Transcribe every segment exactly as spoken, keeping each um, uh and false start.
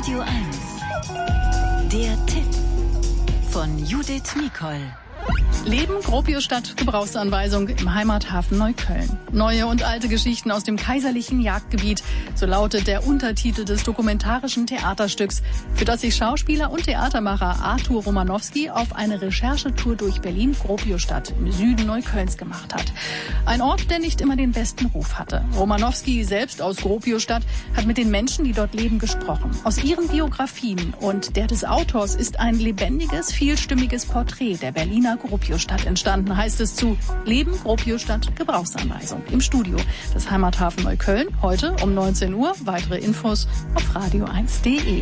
Radio eins. Der Tipp von Judith Nicol. Leben, Gropiusstadt, Gebrauchsanweisung im Heimathafen Neukölln. Neue und alte Geschichten aus dem kaiserlichen Jagdgebiet, so lautet der Untertitel des dokumentarischen Theaterstücks, für das sich Schauspieler und Theatermacher Artur Romanowski auf eine Recherchetour durch Berlin-Gropiusstadt im Süden Neuköllns gemacht hat. Ein Ort, der nicht immer den besten Ruf hatte. Romanowski, selbst aus Gropiusstadt, hat mit den Menschen, die dort leben, gesprochen. Aus ihren Biografien und der des Autors ist ein lebendiges, vielstimmiges Porträt der Berliner Gropiusstadt entstanden, heißt es zu Leben, Gropiusstadt, Gebrauchsanweisung im Studio des Heimathafen Neukölln. Heute um neunzehn Uhr. Weitere Infos auf radio eins punkt de.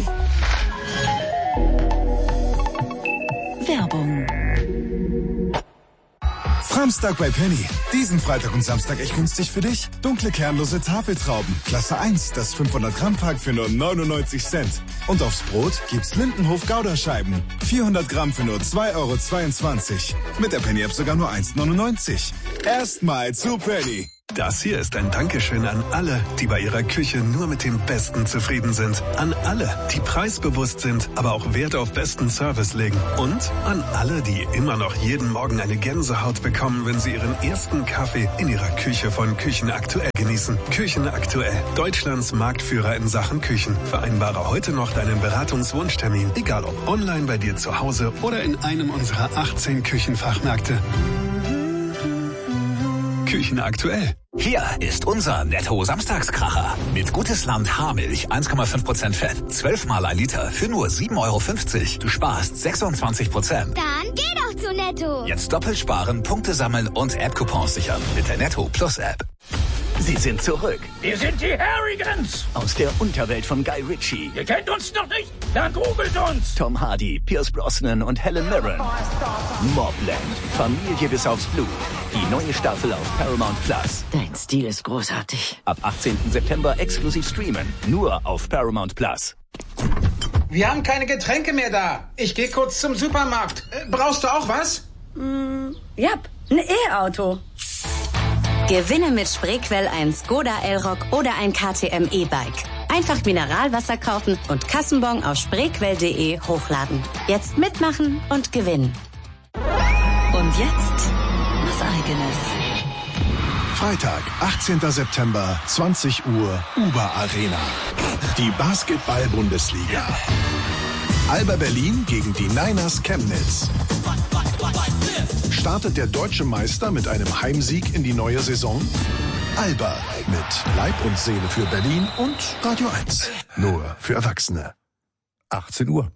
Werbung. Samstag bei Penny. Diesen Freitag und Samstag echt günstig für dich. Dunkle kernlose Tafeltrauben. Klasse eins, das fünfhundert Gramm Pack für nur neunundneunzig Cent. Und aufs Brot gibt's Lindenhof Gouda-Scheiben. vierhundert Gramm für nur zwei Euro zweiundzwanzig. Mit der Penny-App sogar nur eins neunundneunzig. Erstmal zu Penny. Das hier ist ein Dankeschön an alle, die bei ihrer Küche nur mit dem Besten zufrieden sind. An alle, die preisbewusst sind, aber auch Wert auf besten Service legen. Und an alle, die immer noch jeden Morgen eine Gänsehaut bekommen, wenn sie ihren ersten Kaffee in ihrer Küche von Küchen aktuell genießen. Küchen aktuell, Deutschlands Marktführer in Sachen Küchen. Vereinbare heute noch deinen Beratungswunschtermin, egal ob online bei dir zu Hause oder in einem unserer achtzehn Küchenfachmärkte. Küchen aktuell. Hier ist unser Netto-Samstagskracher. Mit Gutes Land Haarmilch, eins Komma fünf Prozent Fett, zwölf Mal ein Liter für nur sieben Euro fünfzig. Du sparst sechsundzwanzig Prozent. Dann geh doch zu Netto. Jetzt doppelt sparen, Punkte sammeln und App-Coupons sichern mit der Netto Plus App. Sie sind zurück. Wir sind die Harrigans. Aus der Unterwelt von Guy Ritchie. Ihr kennt uns noch nicht? Dann googelt uns. Tom Hardy, Pierce Brosnan und Helen Mirren. Mobland. Familie bis aufs Blut. Die neue Staffel auf Paramount Plus. Dein Stil ist großartig. Ab achtzehnten September exklusiv streamen. Nur auf Paramount Plus. Wir haben keine Getränke mehr da. Ich gehe kurz zum Supermarkt. Äh, brauchst du auch was? Mm, ja, ein E-Auto. Gewinne mit Spreequell ein Skoda Elrock oder ein K T M E-Bike. Einfach Mineralwasser kaufen und Kassenbon auf spreequell punkt de hochladen. Jetzt mitmachen und gewinnen. Und jetzt was Eigenes. Freitag, achtzehnten September, zwanzig Uhr, Uber Arena. Die Basketball-Bundesliga. Alba Berlin gegen die Niners Chemnitz. Startet der deutsche Meister mit einem Heimsieg in die neue Saison? Alba mit Leib und Seele für Berlin und Radio eins. Nur für Erwachsene. achtzehn Uhr.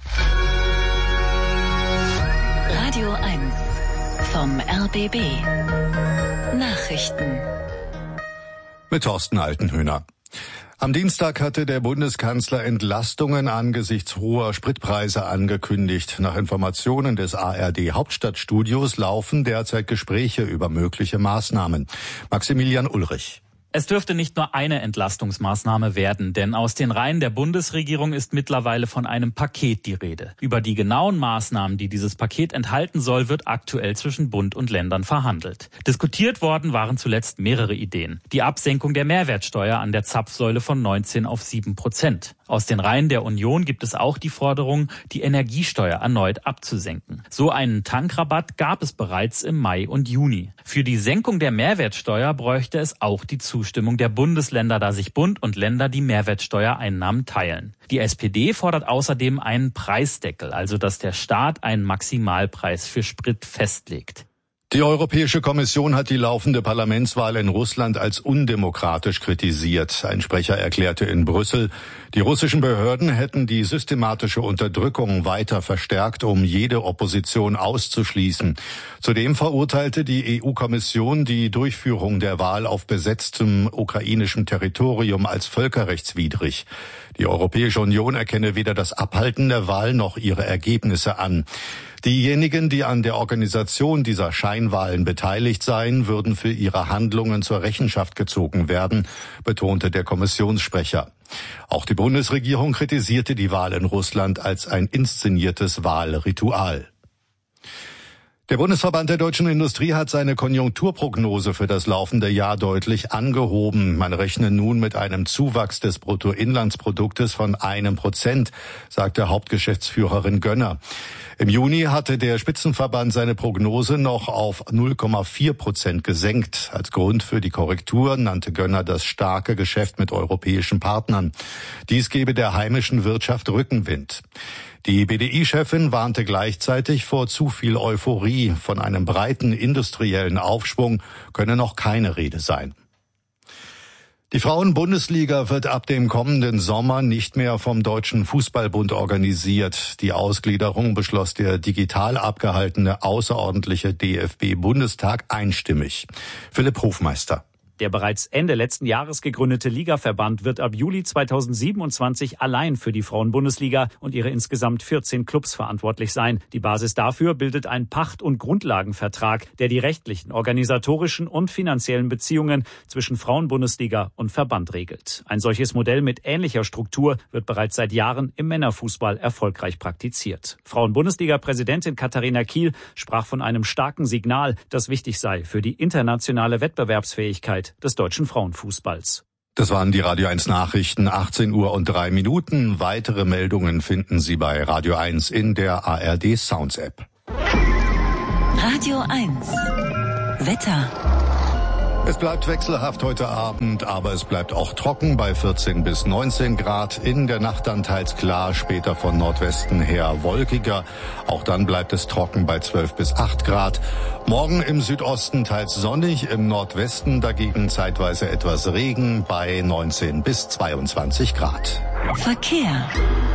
Radio eins vom R B B. Nachrichten. Mit Thorsten Altenhöhner. Am Dienstag hatte der Bundeskanzler Entlastungen angesichts hoher Spritpreise angekündigt. Nach Informationen des A R D Hauptstadtstudios laufen derzeit Gespräche über mögliche Maßnahmen. Maximilian Ulrich. Es dürfte nicht nur eine Entlastungsmaßnahme werden, denn aus den Reihen der Bundesregierung ist mittlerweile von einem Paket die Rede. Über die genauen Maßnahmen, die dieses Paket enthalten soll, wird aktuell zwischen Bund und Ländern verhandelt. Diskutiert worden waren zuletzt mehrere Ideen. Die Absenkung der Mehrwertsteuer an der Zapfsäule von neunzehn auf sieben Prozent. Aus den Reihen der Union gibt es auch die Forderung, die Energiesteuer erneut abzusenken. So einen Tankrabatt gab es bereits im Mai und Juni. Für die Senkung der Mehrwertsteuer bräuchte es auch die Zustimmung der Bundesländer, da sich Bund und Länder die Mehrwertsteuereinnahmen teilen. Die S P D fordert außerdem einen Preisdeckel, also dass der Staat einen Maximalpreis für Sprit festlegt. Die Europäische Kommission hat die laufende Parlamentswahl in Russland als undemokratisch kritisiert. Ein Sprecher erklärte in Brüssel, die russischen Behörden hätten die systematische Unterdrückung weiter verstärkt, um jede Opposition auszuschließen. Zudem verurteilte die E U-Kommission die Durchführung der Wahl auf besetztem ukrainischem Territorium als völkerrechtswidrig. Die Europäische Union erkenne weder das Abhalten der Wahl noch ihre Ergebnisse an. Diejenigen, die an der Organisation dieser Scheinwahlen beteiligt seien, würden für ihre Handlungen zur Rechenschaft gezogen werden, betonte der Kommissionssprecher. Auch die Bundesregierung kritisierte die Wahl in Russland als ein inszeniertes Wahlritual. Der Bundesverband der deutschen Industrie hat seine Konjunkturprognose für das laufende Jahr deutlich angehoben. Man rechne nun mit einem Zuwachs des Bruttoinlandsproduktes von einem Prozent, sagte Hauptgeschäftsführerin Gönner. Im Juni hatte der Spitzenverband seine Prognose noch auf null Komma vier Prozent gesenkt. Als Grund für die Korrektur nannte Gönner das starke Geschäft mit europäischen Partnern. Dies gebe der heimischen Wirtschaft Rückenwind. Die B D I-Chefin warnte gleichzeitig vor zu viel Euphorie. Von einem breiten industriellen Aufschwung könne noch keine Rede sein. Die Frauen-Bundesliga wird ab dem kommenden Sommer nicht mehr vom Deutschen Fußballbund organisiert. Die Ausgliederung beschloss der digital abgehaltene außerordentliche D F B-Bundestag einstimmig. Philipp Hofmeister. Der bereits Ende letzten Jahres gegründete Ligaverband wird ab Juli zweitausendsiebenundzwanzig allein für die Frauen-Bundesliga und ihre insgesamt vierzehn Clubs verantwortlich sein. Die Basis dafür bildet ein Pacht- und Grundlagenvertrag, der die rechtlichen, organisatorischen und finanziellen Beziehungen zwischen Frauen-Bundesliga und Verband regelt. Ein solches Modell mit ähnlicher Struktur wird bereits seit Jahren im Männerfußball erfolgreich praktiziert. Frauen-Bundesliga-Präsidentin Katharina Kiel sprach von einem starken Signal, das wichtig sei für die internationale Wettbewerbsfähigkeit des deutschen Frauenfußballs. Das waren die Radio eins Nachrichten, achtzehn Uhr und drei Minuten. Weitere Meldungen finden Sie bei Radio eins in der A R D Sounds App. Radio eins Wetter. Es bleibt wechselhaft heute Abend, aber es bleibt auch trocken bei vierzehn bis neunzehn Grad. In der Nacht dann teils klar, später von Nordwesten her wolkiger. Auch dann bleibt es trocken bei zwölf bis acht Grad. Morgen im Südosten teils sonnig, im Nordwesten dagegen zeitweise etwas Regen bei neunzehn bis zweiundzwanzig Grad. Verkehr.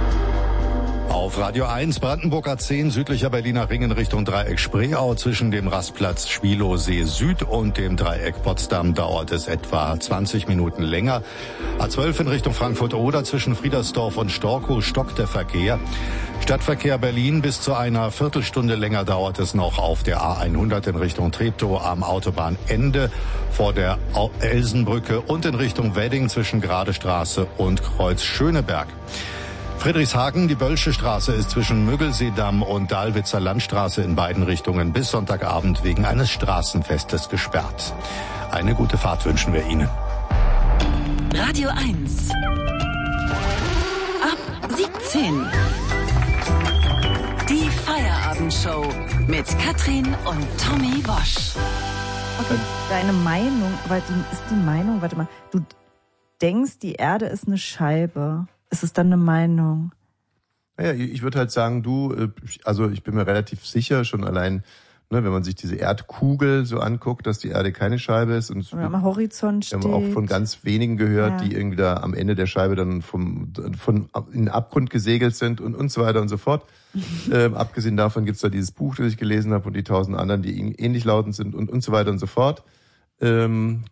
Auf Radio eins Brandenburg A zehn südlicher Berliner Ring in Richtung Dreieck Spreeau zwischen dem Rastplatz Schwielowsee Süd und dem Dreieck Potsdam dauert es etwa zwanzig Minuten länger. A zwölf in Richtung Frankfurt-Oder zwischen Friedersdorf und Storkow stockt der Verkehr. Stadtverkehr Berlin bis zu einer Viertelstunde länger dauert es noch auf der A hundert in Richtung Treptow am Autobahnende vor der Elsenbrücke und in Richtung Wedding zwischen Gradestraße und Kreuz Schöneberg. Friedrichshagen, die Bölsche Straße ist zwischen Müggelseedamm und Dahlwitzer Landstraße in beiden Richtungen bis Sonntagabend wegen eines Straßenfestes gesperrt. Eine gute Fahrt wünschen wir Ihnen. Radio eins. Ab siebzehn. Die Feierabendshow mit Katrin und Tommy Wosch. Okay, deine Meinung, aber die, ist die Meinung, warte mal, du denkst, die Erde ist eine Scheibe. Ist es dann eine Meinung? Naja, ich würde halt sagen, du, also ich bin mir relativ sicher, schon allein, ne, wenn man sich diese Erdkugel so anguckt, dass die Erde keine Scheibe ist. Und oder am Horizont steht. Wir haben auch von ganz wenigen gehört, ja. die irgendwie da am Ende der Scheibe dann vom, von in den Abgrund gesegelt sind und, und so weiter und so fort. ähm, abgesehen davon gibt's da dieses Buch, das ich gelesen habe und die tausend anderen, die ähnlich lautend sind und, und so weiter und so fort. Ähm,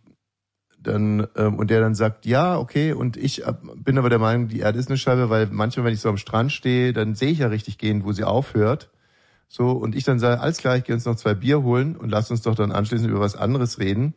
Dann, ähm, und der dann sagt, ja, okay, und ich bin aber der Meinung, die Erde ist eine Scheibe, weil manchmal, wenn ich so am Strand stehe, dann sehe ich ja richtig gehend, wo sie aufhört. So, und ich dann sage, alles klar, ich gehe uns noch zwei Bier holen und lass uns doch dann anschließend über was anderes reden.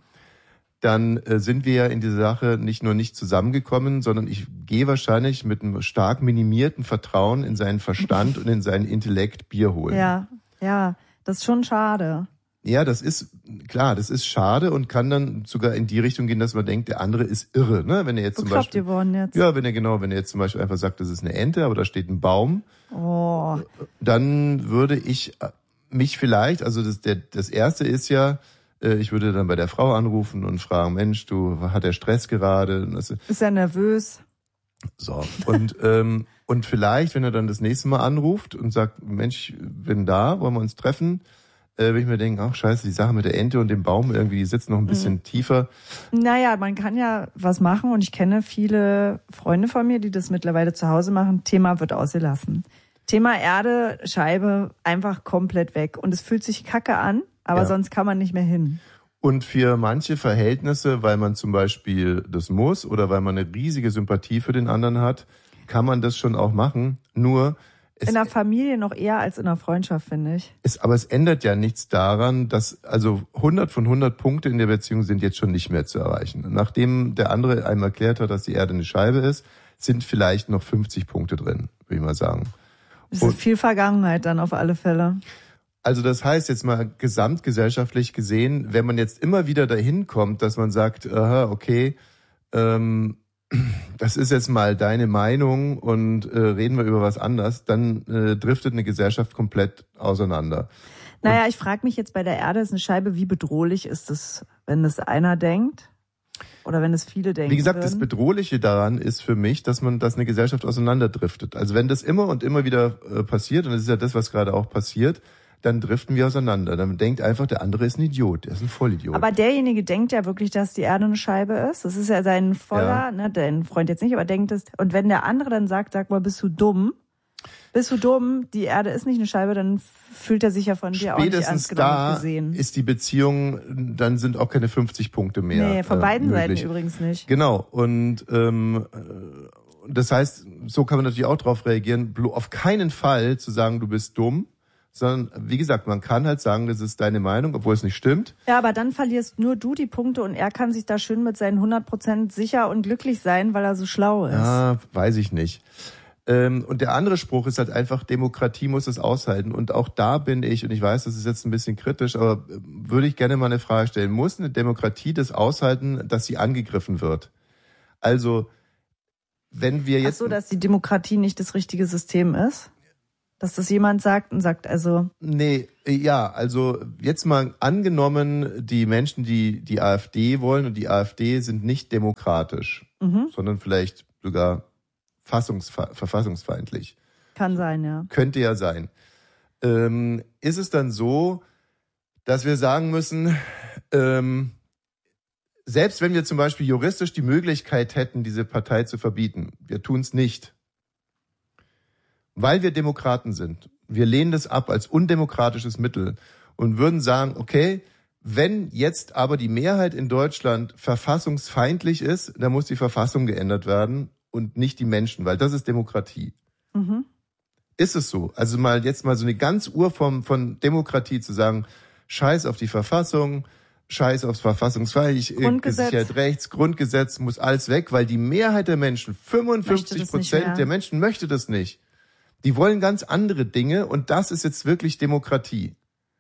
Dann äh, sind wir ja in dieser Sache nicht nur nicht zusammengekommen, sondern ich gehe wahrscheinlich mit einem stark minimierten Vertrauen in seinen Verstand und in seinen Intellekt Bier holen. Ja, ja, das ist schon schade. Ja, das ist, klar, das ist schade und kann dann sogar in die Richtung gehen, dass man denkt, der andere ist irre, ne? Wenn er jetzt zum Beispiel, geworden jetzt. ja, wenn er genau, wenn er jetzt zum Beispiel einfach sagt, das ist eine Ente, aber da steht ein Baum, oh. Dann würde ich mich vielleicht, also das, der, das erste ist ja, ich würde dann bei der Frau anrufen und fragen, Mensch, du, hat der Stress gerade? Ist er nervös? So, und, ähm, und vielleicht, wenn er dann das nächste Mal anruft und sagt, Mensch, ich bin da, wollen wir uns treffen? Äh, wenn ich mir denke, ach scheiße, die Sache mit der Ente und dem Baum irgendwie, die sitzt noch ein bisschen mhm. tiefer. Naja, man kann ja was machen und ich kenne viele Freunde von mir, die das mittlerweile zu Hause machen. Thema wird ausgelassen. Thema Erde, Scheibe, einfach komplett weg. Und es fühlt sich kacke an, aber ja. sonst kann man nicht mehr hin. Und für manche Verhältnisse, weil man zum Beispiel das muss oder weil man eine riesige Sympathie für den anderen hat, kann man das schon auch machen. Nur Es in der Familie noch eher als in der Freundschaft, finde ich. Es, aber es ändert ja nichts daran, dass also hundert von hundert Punkte in der Beziehung sind jetzt schon nicht mehr zu erreichen. Nachdem der andere einem erklärt hat, dass die Erde eine Scheibe ist, sind vielleicht noch fünfzig Punkte drin, würde ich mal sagen. Es ist viel Vergangenheit dann auf alle Fälle. Also das heißt jetzt mal gesamtgesellschaftlich gesehen, wenn man jetzt immer wieder dahin kommt, dass man sagt, aha, okay, ähm, das ist jetzt mal deine Meinung und äh, reden wir über was anderes, dann äh, driftet eine Gesellschaft komplett auseinander. Naja, ich frage mich jetzt bei der Erde ist eine Scheibe, wie bedrohlich ist es, wenn es einer denkt? Oder wenn es viele denken. Wie gesagt, würden? Das Bedrohliche daran ist für mich, dass man, dass eine Gesellschaft auseinanderdriftet. Also wenn das immer und immer wieder äh, passiert, und das ist ja das, was gerade auch passiert, dann driften wir auseinander. Dann denkt einfach, der andere ist ein Idiot, der ist ein Vollidiot. Aber derjenige denkt ja wirklich, dass die Erde eine Scheibe ist. Das ist ja sein voller, ja. ne, dein Freund jetzt nicht, aber denkt es. Und wenn der andere dann sagt, sag mal, bist du dumm? Bist du dumm? Die Erde ist nicht eine Scheibe, dann fühlt er sich ja von dir auch nicht ernst genommen gesehen. Ist die Beziehung, dann sind auch keine fünfzig Punkte mehr. Nee, von beiden äh, Seiten übrigens nicht. Genau. Und ähm, das heißt, so kann man natürlich auch drauf reagieren, auf keinen Fall zu sagen, du bist dumm, sondern wie gesagt, man kann halt sagen, das ist deine Meinung, obwohl es nicht stimmt. Ja, aber dann verlierst nur du die Punkte und er kann sich da schön mit seinen hundert Prozent sicher und glücklich sein, weil er so schlau ist. Ja, weiß ich nicht. Und der andere Spruch ist halt einfach, Demokratie muss es aushalten. Und auch da bin ich, und ich weiß, das ist jetzt ein bisschen kritisch, aber würde ich gerne mal eine Frage stellen. Muss eine Demokratie das aushalten, dass sie angegriffen wird? Also, wenn wir jetzt... Ach so, dass die Demokratie nicht das richtige System ist? Dass das jemand sagt und sagt, also... Nee, ja, also jetzt mal angenommen, die Menschen, die die AfD wollen und die AfD sind nicht demokratisch, mhm. sondern vielleicht sogar... verfassungsfeindlich. Kann sein, ja. Könnte ja sein. Ähm, ist es dann so, dass wir sagen müssen, ähm, selbst wenn wir zum Beispiel juristisch die Möglichkeit hätten, diese Partei zu verbieten, wir tun es nicht, weil wir Demokraten sind. Wir lehnen das ab als undemokratisches Mittel und würden sagen, okay, wenn jetzt aber die Mehrheit in Deutschland verfassungsfeindlich ist, dann muss die Verfassung geändert werden und nicht die Menschen, weil das ist Demokratie. Mhm. Ist es so? Also mal jetzt mal so eine ganz Urform von Demokratie zu sagen, scheiß auf die Verfassung, scheiß aufs Verfassungsfeindlich, Gesichert rechts, Grundgesetz, muss alles weg, weil die Mehrheit der Menschen, fünfundfünfzig Prozent der Menschen möchte das nicht. Die wollen ganz andere Dinge und das ist jetzt wirklich Demokratie.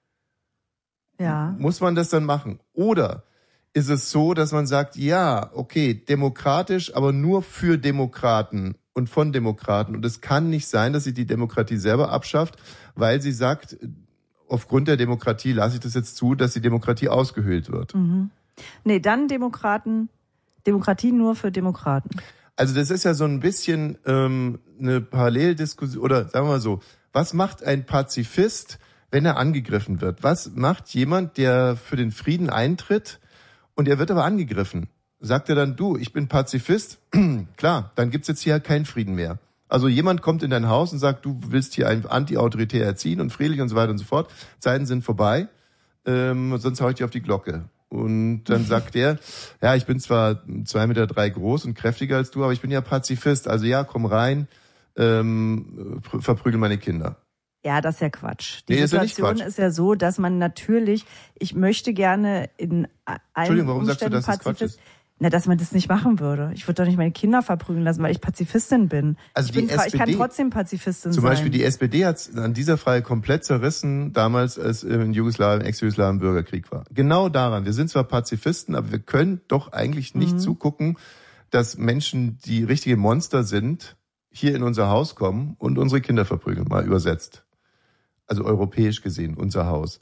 Ja. Muss man das dann machen? Oder ist es so, dass man sagt, ja, okay, demokratisch, aber nur für Demokraten und von Demokraten. Und es kann nicht sein, dass sie die Demokratie selber abschafft, weil sie sagt, aufgrund der Demokratie lasse ich das jetzt zu, dass die Demokratie ausgehöhlt wird. Mhm. Nee, dann Demokraten, Demokratie nur für Demokraten. Also das ist ja so ein bisschen ähm, eine Paralleldiskussion, oder sagen wir mal so, was macht ein Pazifist, wenn er angegriffen wird? Was macht jemand, der für den Frieden eintritt, und er wird aber angegriffen? Sagt er dann, du, ich bin Pazifist? Klar, dann gibt's jetzt hier halt keinen Frieden mehr. Also jemand kommt in dein Haus und sagt, du willst hier ein anti-autoritär erziehen und friedlich und so weiter und so fort. Zeiten sind vorbei, ähm, sonst hau ich dir auf die Glocke. Und dann sagt er, ja, ich bin zwar zwei Meter drei groß und kräftiger als du, aber ich bin ja Pazifist. Also ja, komm rein, ähm, verprügel meine Kinder. Ja, das ist ja Quatsch. Die nee, Situation ist ja, ist ja so, dass man natürlich, ich möchte gerne in allen Entschuldigung, warum Umständen sagst du, dass das Quatsch ist? Na, dass man das nicht machen würde. Ich würde doch nicht meine Kinder verprügeln lassen, weil ich Pazifistin bin. Also ich, bin die S P D, ich kann trotzdem Pazifistin zum sein. Zum Beispiel die S P D hat an dieser Frage komplett zerrissen, damals als in Jugoslawien, Ex-Jugoslawien Bürgerkrieg war. Genau daran. Wir sind zwar Pazifisten, aber wir können doch eigentlich nicht mhm. zugucken, dass Menschen, die richtige Monster sind, hier in unser Haus kommen und unsere Kinder verprügeln, mal übersetzt. Also europäisch gesehen, unser Haus.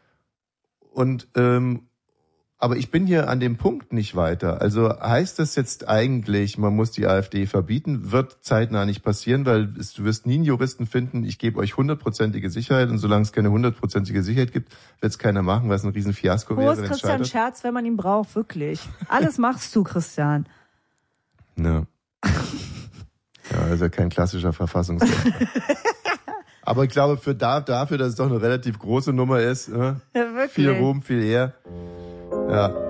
Und ähm, aber ich bin hier an dem Punkt nicht weiter. Also heißt das jetzt eigentlich, man muss die AfD verbieten? Wird zeitnah nicht passieren, weil es, du wirst nie einen Juristen finden, ich gebe euch hundertprozentige Sicherheit und solange es keine hundertprozentige Sicherheit gibt, wird es keiner machen, weil es ein riesen Fiasko Wo wäre. ist Christian Scherz, wenn man ihn braucht, wirklich? Alles machst du, Christian. Ja. Ja, also kein klassischer Verfassungsrechtler. Aber ich glaube, für da, dafür, dass es doch eine relativ große Nummer ist, äh, ja, wirklich. Viel Ruhm, viel Ehr. Ja.